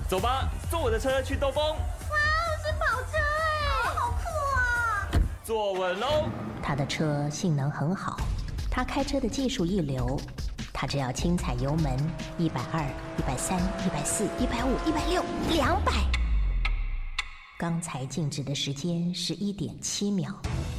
走吧，坐我的车去兜风。 哇，是跑车哎，好酷啊！ 坐稳喽。 他的车性能很好，他开车的技术一流，他只要轻踩油门，120、130、140、150、160、200。刚才静止的时间是1.7秒。